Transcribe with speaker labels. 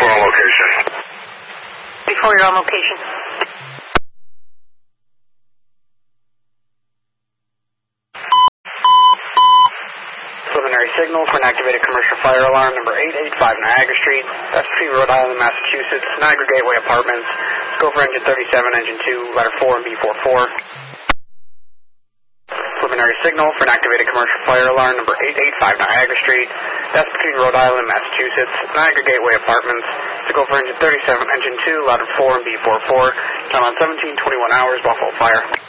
Speaker 1: We're on location.
Speaker 2: Before you're on location.
Speaker 3: Preliminary signal for an activated commercial fire alarm number 885 Niagara Street. That's between Rhode Island and Massachusetts. Niagara Gateway Apartments. Go for engine 37, engine 2, ladder 4 and B44. Preliminary signal for an activated commercial fire alarm number 885 Niagara Street. That's between Rhode Island and Massachusetts. Niagara Gateway Apartments. To go for engine 37, engine 2, ladder 4 and B44. Time on 17:21 hours, Buffalo Fire.